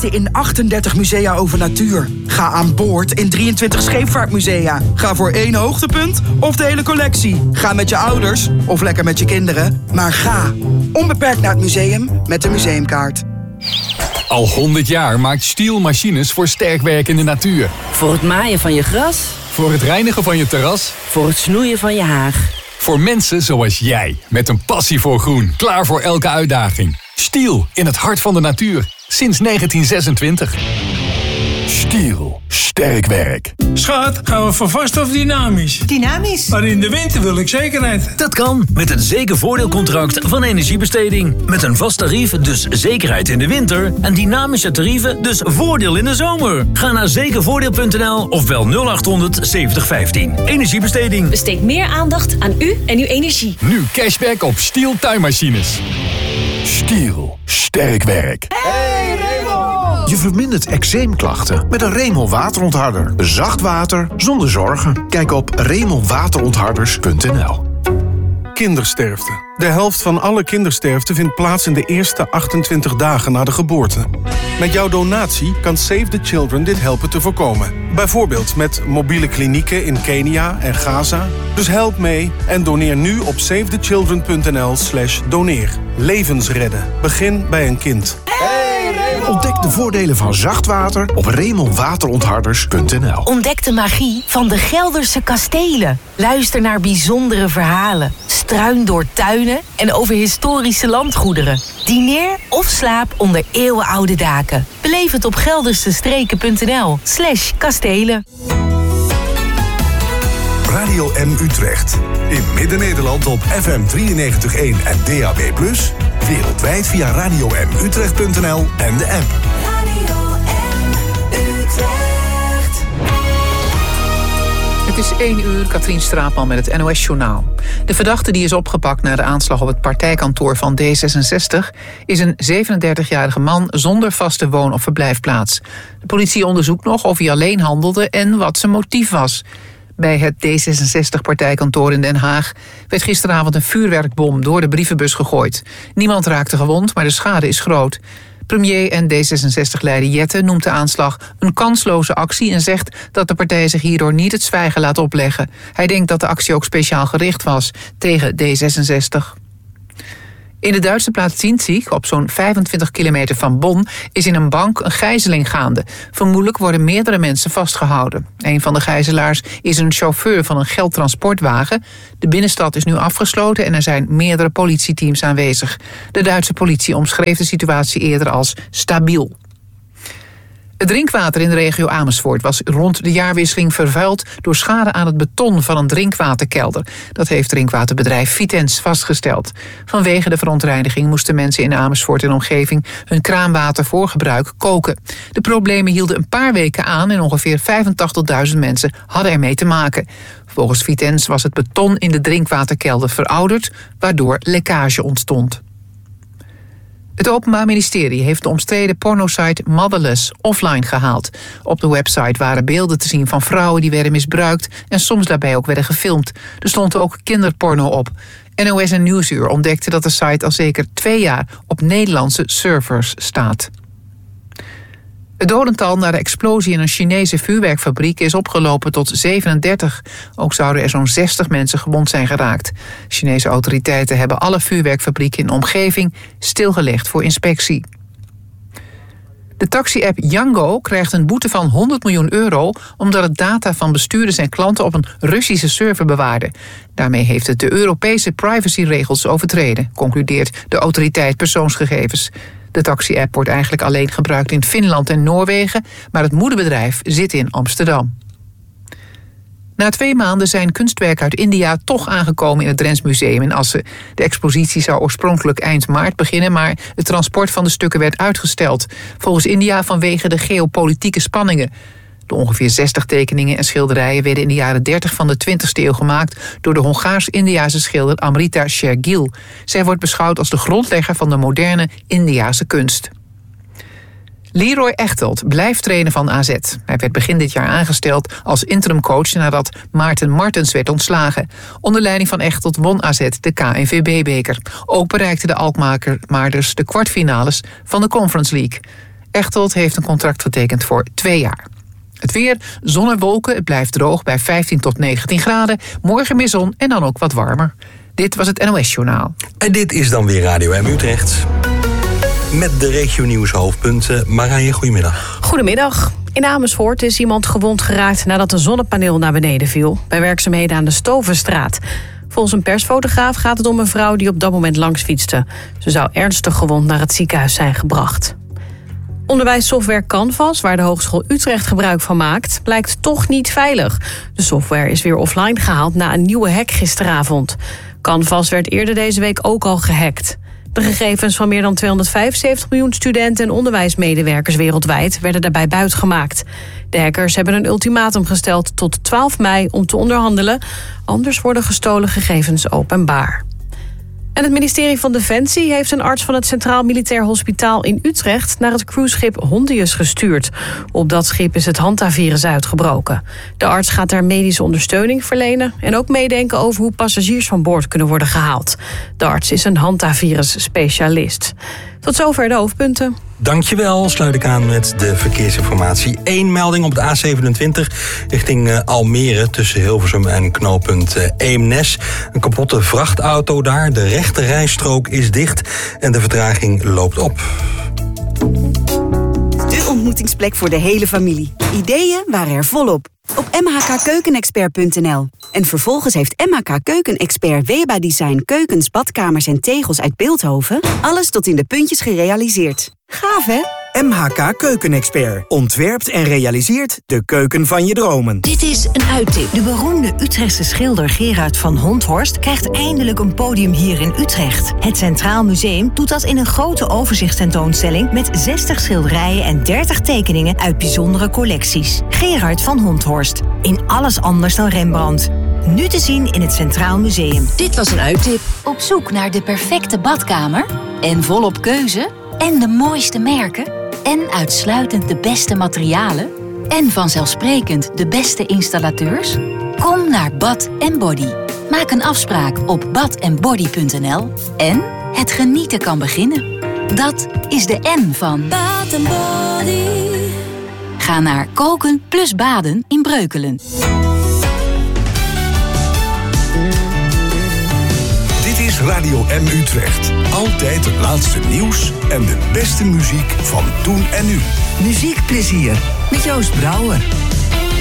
reizen in 38 musea over natuur. Ga aan boord in 23 scheepvaartmusea. Ga voor 1 hoogtepunt of de hele collectie. Ga met je ouders of lekker met je kinderen. Maar ga onbeperkt naar het museum met de museumkaart. Al 100 jaar maakt Stihl machines voor sterk werkende natuur. Voor het maaien van je gras. Voor het reinigen van je terras. Voor het snoeien van je haag. Voor mensen zoals jij, met een passie voor groen. Klaar voor elke uitdaging. Stihl, in het hart van de natuur. Sinds 1926. Stihl, sterk werk. Schat, gaan we voor vast of dynamisch? Dynamisch. Maar in de winter wil ik zekerheid. Dat kan met het zekervoordeelcontract van Energiebesteding. Met een vast tarief, dus zekerheid in de winter. En dynamische tarieven, dus voordeel in de zomer. Ga naar zekervoordeel.nl of bel 0800 7015. Energiebesteding. Besteed meer aandacht aan u en uw energie. Nu cashback op Stihl tuinmachines. Stihl, sterk werk. Hey Raymond! Je vermindert eczeemklachten met een Remel waterontharder. Zacht water zonder zorgen. Kijk op remelwaterontharders.nl. Kindersterfte. De helft van alle kindersterfte vindt plaats in de eerste 28 dagen na de geboorte. Met jouw donatie kan Save the Children dit helpen te voorkomen. Bijvoorbeeld met mobiele klinieken in Kenia en Gaza. Dus help mee en doneer nu op savethechildren.nl/doneer. Levens redden. Begin bij een kind. Ontdek de voordelen van zacht water op remelwaterontharders.nl. Ontdek de magie van de Gelderse kastelen. Luister naar bijzondere verhalen. Struin door tuinen en over historische landgoederen. Dineer of slaap onder eeuwenoude daken. Beleef het op geldersestreken.nl/kastelen. Radio M Utrecht. In Midden-Nederland op FM 93.1 en DAB+. Wereldwijd via radiomutrecht.nl en de app. Radio M Utrecht. Het is 1 uur, Katrien Straatman met het NOS-journaal. De verdachte die is opgepakt na de aanslag op het partijkantoor van D66... is een 37-jarige man zonder vaste woon- of verblijfplaats. De politie onderzoekt nog of hij alleen handelde en wat zijn motief was. Bij het D66-partijkantoor in Den Haag werd gisteravond een vuurwerkbom door de brievenbus gegooid. Niemand raakte gewond, maar de schade is groot. Premier en D66-leider Jette noemt de aanslag een kansloze actie en zegt dat de partij zich hierdoor niet het zwijgen laat opleggen. Hij denkt dat de actie ook speciaal gericht was tegen D66. In de Duitse plaats Sinzig, op zo'n 25 kilometer van Bonn, is in een bank een gijzeling gaande. Vermoedelijk worden meerdere mensen vastgehouden. Een van de gijzelaars is een chauffeur van een geldtransportwagen. De binnenstad is nu afgesloten en er zijn meerdere politieteams aanwezig. De Duitse politie omschreef de situatie eerder als stabiel. Het drinkwater in de regio Amersfoort was rond de jaarwisseling vervuild door schade aan het beton van een drinkwaterkelder. Dat heeft drinkwaterbedrijf Vitens vastgesteld. Vanwege de verontreiniging moesten mensen in Amersfoort en omgeving hun kraanwater voor gebruik koken. De problemen hielden een paar weken aan en ongeveer 85.000 mensen hadden ermee te maken. Volgens Vitens was het beton in de drinkwaterkelder verouderd, waardoor lekkage ontstond. Het Openbaar Ministerie heeft de omstreden pornosite Motherless offline gehaald. Op de website waren beelden te zien van vrouwen die werden misbruikt en soms daarbij ook werden gefilmd. Er stond ook kinderporno op. NOS en Nieuwsuur ontdekte dat de site al zeker 2 jaar op Nederlandse servers staat. Het dodental na de explosie in een Chinese vuurwerkfabriek is opgelopen tot 37. Ook zouden er zo'n 60 mensen gewond zijn geraakt. Chinese autoriteiten hebben alle vuurwerkfabrieken in de omgeving stilgelegd voor inspectie. De taxi-app Yango krijgt een boete van 100 miljoen euro... omdat het data van bestuurders en klanten op een Russische server bewaarde. Daarmee heeft het de Europese privacyregels overtreden, concludeert de autoriteit persoonsgegevens. De taxi-app wordt eigenlijk alleen gebruikt in Finland en Noorwegen, maar het moederbedrijf zit in Amsterdam. Na 2 maanden zijn kunstwerken uit India toch aangekomen in het Drents Museum in Assen. De expositie zou oorspronkelijk eind maart beginnen, maar het transport van de stukken werd uitgesteld. Volgens India vanwege de geopolitieke spanningen. De ongeveer 60 tekeningen en schilderijen werden in de jaren 30 van de 20e eeuw gemaakt door de Hongaars-Indiase schilder Amrita Shergill. Zij wordt beschouwd als de grondlegger van de moderne Indiase kunst. Leroy Echtelt blijft trainer van AZ. Hij werd begin dit jaar aangesteld als interimcoach nadat Maarten Martens werd ontslagen. Onder leiding van Echtelt won AZ de KNVB-beker. Ook bereikten de Alkmaarders de kwartfinales van de Conference League. Echteld heeft een contract getekend voor 2 jaar. Het weer, zon en wolken, het blijft droog bij 15 tot 19 graden. Morgen meer zon en dan ook wat warmer. Dit was het NOS Journaal. En dit is dan weer Radio M Utrecht. Met de regionieuws hoofdpunten. Marije, goedemiddag. Goedemiddag. In Amersfoort is iemand gewond geraakt nadat een zonnepaneel naar beneden viel bij werkzaamheden aan de Stovenstraat. Volgens een persfotograaf gaat het om een vrouw die op dat moment langs fietste. Ze zou ernstig gewond naar het ziekenhuis zijn gebracht. Onderwijssoftware Canvas, waar de Hogeschool Utrecht gebruik van maakt, blijkt toch niet veilig. De software is weer offline gehaald na een nieuwe hack gisteravond. Canvas werd eerder deze week ook al gehackt. De gegevens van meer dan 275 miljoen studenten en onderwijsmedewerkers wereldwijd werden daarbij buitgemaakt. De hackers hebben een ultimatum gesteld tot 12 mei om te onderhandelen. Anders worden gestolen gegevens openbaar. En het ministerie van Defensie heeft een arts van het Centraal Militair Hospitaal in Utrecht naar het cruiseschip Hondius gestuurd. Op dat schip is het hantavirus uitgebroken. De arts gaat daar medische ondersteuning verlenen en ook meedenken over hoe passagiers van boord kunnen worden gehaald. De arts is een hantavirus-specialist. Tot zover de hoofdpunten. Dankjewel, sluit ik aan met de verkeersinformatie. 1 melding op de A27 richting Almere tussen Hilversum en knooppunt Eemnes. Een kapotte vrachtauto daar, de rechte rijstrook is dicht en de vertraging loopt op. De ontmoetingsplek voor de hele familie. Ideeën waren er volop. Op mhkkeukenexpert.nl. En vervolgens heeft MHK Keukenexpert Weba Design keukens, badkamers en tegels uit Bilthoven alles tot in de puntjes gerealiseerd. Gaaf, hè? MHK Keukenexpert ontwerpt en realiseert de keuken van je dromen. Dit is een uittip. De beroemde Utrechtse schilder Gerard van Honthorst krijgt eindelijk een podium hier in Utrecht. Het Centraal Museum doet dat in een grote overzichtstentoonstelling met 60 schilderijen en 30 tekeningen uit bijzondere collecties. Gerard van Honthorst. In alles anders dan Rembrandt. Nu te zien in het Centraal Museum. Dit was een uittip. Op zoek naar de perfecte badkamer? En volop keuze? En de mooiste merken? En uitsluitend de beste materialen? En vanzelfsprekend de beste installateurs? Kom naar Bath & Body. Maak een afspraak op bathandbody.nl. En het genieten kan beginnen. Dat is de N van Bath & Body. Ga naar Koken plus Baden in Breukelen. Dit is Radio M Utrecht. Altijd het laatste nieuws en de beste muziek van toen en nu. Muziekplezier met Joost Brouwer.